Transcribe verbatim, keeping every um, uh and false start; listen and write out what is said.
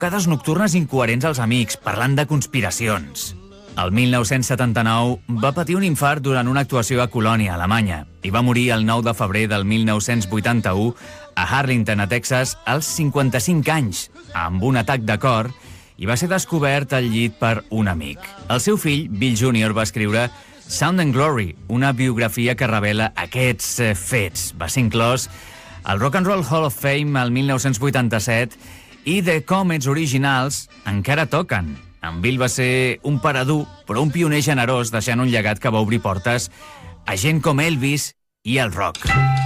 trucades nocturnes incoherents als amics, parlant de conspiracions. El mil nou-cents setanta-nou va patir un infart durant una actuació a Colònia, Alemanya, i va morir el nou de febrer del mil nou-cents vuitanta-u a Arlington, a Texas, als cinquanta-cinc anys, amb un atac de cor, i va ser descobert al llit per un amic. El seu fill, Bill júnior, va escriure Sound and Glory, una biografia que revela aquests eh, fets. Va ser inclòs al Rock and Roll Hall of Fame el mil nou-cents vuitanta-set i The Comets originals encara toquen. En Bill va ser un parador, però un pioner generós, deixant un llegat que va obrir portes a gent com Elvis i el rock.